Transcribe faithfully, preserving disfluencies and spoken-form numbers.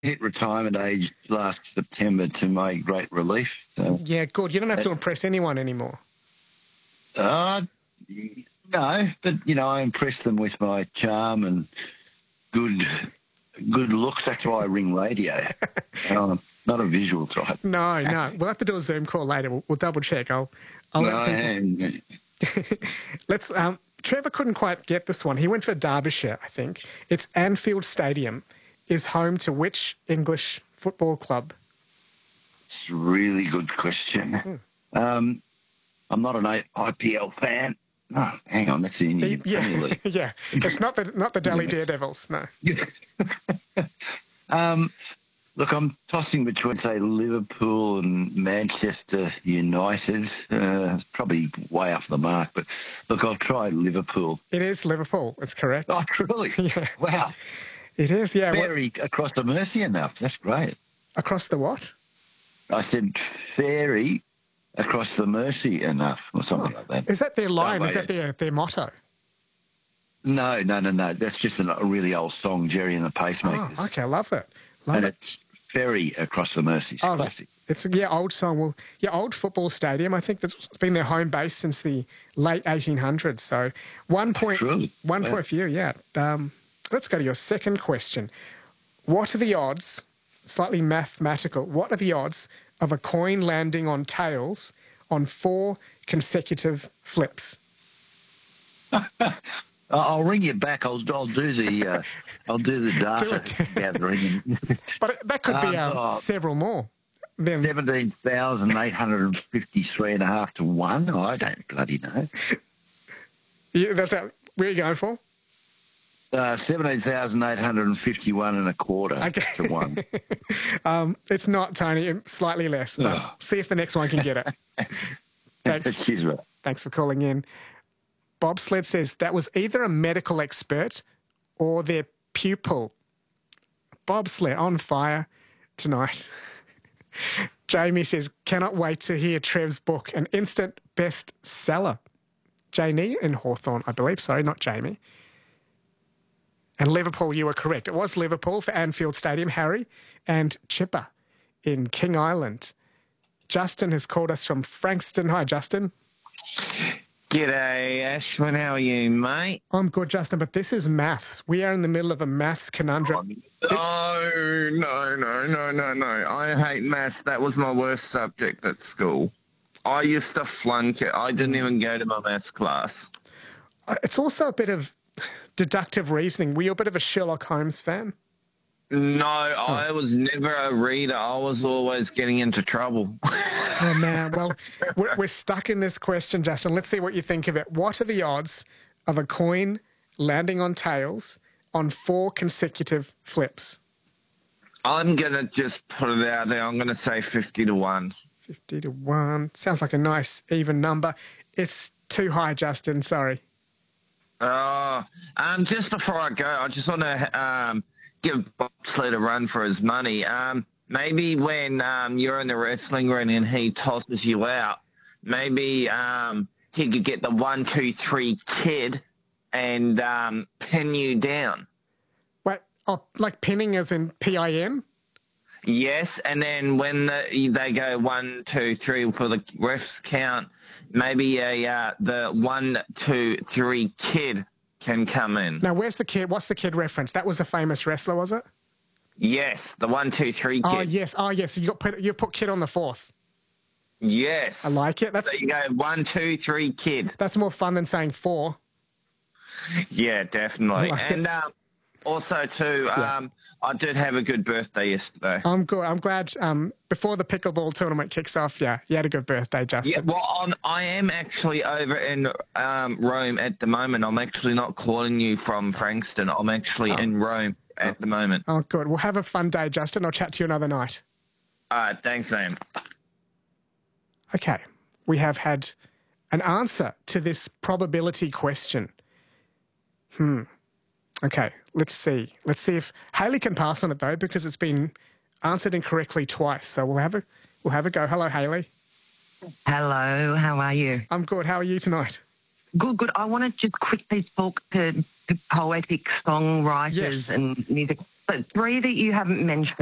hit retirement age last September to my great relief. So, Yeah, good. You don't have to impress anyone anymore. uh, no, but, you know, I impress them with my charm and good good looks. That's why I ring radio. um, not a visual type. No, no. We'll have to do a Zoom call later. We'll, we'll double check. I'll, I'll No, let people... Let's. Um, Trevor couldn't quite get this one. He went for Derbyshire, I think. It's Anfield Stadium is home to which English football club? It's a really good question. Hmm. Um, I'm not an I P L fan. No, hang on, that's the Indian yeah. Premier League. Yeah, it's not the not the Delhi Daredevils, no. um, look, I'm tossing between, say, Liverpool and Manchester United. Uh, probably way off the mark, but look, I'll try Liverpool. It is Liverpool. It's correct. Oh, truly? Yeah. Wow. It is, yeah. Ferry what? Across the Mersey enough. That's great. Across the what? I said ferry across the Mersey enough, or something oh. like that. Is that their line? Oh, is that their, their motto? No, no, no, no. That's just a really old song, Jerry and the Pacemakers. Oh, okay, I love that. Love and it. it's ferry across the Mersey. It's oh, classic. It's a yeah, old song. Well, yeah, old football stadium. I think that's been their home base since the late eighteen hundreds. So one point, oh, one wow. point for you, yeah. Um, let's go to your second question. What are the odds, slightly mathematical, what are the odds of a coin landing on tails on four consecutive flips? I'll ring you back. I'll I'll do the uh, I'll do the data do gathering. But that could be um, uh, several more. Then seventeen thousand eight hundred and fifty-three and a half to one. Oh, I don't bloody know. Yeah, that's that. Where are you going for? Uh, seventeen thousand eight hundred and fifty-one and a quarter okay. to one. um, it's not, Tony. Slightly less, but oh. see if the next one can get it. Thanks. Cheers, mate. Thanks for calling in. Bobsled says that was either a medical expert or their pupil. Bobsled on fire tonight. Jamie says, cannot wait to hear Trev's book, an instant bestseller. Janie in Hawthorne, I believe. Sorry, not Jamie. And Liverpool, you were correct. It was Liverpool for Anfield Stadium, Harry, and Chipper in King Island. Justin has called us from Frankston. Hi, Justin. G'day, Ashwin. How are you, mate? I'm good, Justin, but this is maths. We are in the middle of a maths conundrum. Oh, no, no, no, no, no. I hate maths. That was my worst subject at school. I used to flunk it. I didn't even go to my maths class. It's also a bit of deductive reasoning. Were you a bit of a Sherlock Holmes fan? No, oh. I was never a reader. I was always getting into trouble. Oh, man. Well, we're, we're stuck in this question, Justin. Let's see what you think of it. What are the odds of a coin landing on tails on four consecutive flips? I'm going to just put it out there. I'm going to say fifty to one. fifty to one. Sounds like a nice even number. It's too high, Justin. Sorry. Oh, um, just before I go, I just want to um, give Bobsled a run for his money. Um, maybe when um, you're in the wrestling ring and he tosses you out, maybe um, he could get the one, two, three kid and um, pin you down. Wait, oh, like pinning as in P I N? Yes, and then when the, they go one, two, three for the refs count, maybe a uh, the one, two, three kid can come in. Now, where's the kid? What's the kid reference? That was a famous wrestler, was it? Yes, the one, two, three kid. Oh, yes. Oh, yes. You got put, you put kid on the fourth. Yes. I like it. That's, there you go, one, two, three kid. That's more fun than saying four. Yeah, definitely. Like and um, also, too, yeah. um, I did have a good birthday yesterday. I'm good. I'm glad um, before the pickleball tournament kicks off, yeah, you had a good birthday, Justin. Yeah, well, I'm, I am actually over in um, Rome at the moment. I'm actually not calling you from Frankston. I'm actually oh. in Rome at oh. the moment. Oh, good. Well, have a fun day, Justin. I'll chat to you another night. All right, thanks, man. Okay, we have had an answer to this probability question. Hmm. Okay, let's see. Let's see if Hayley can pass on it, though, because it's been answered incorrectly twice. So we'll have a, we'll have a go. Hello, Hayley. Hello, how are you? I'm good. How are you tonight? Good, good. I want to just quickly talk to, to poetic songwriters yes. and music. But three that you haven't mentioned.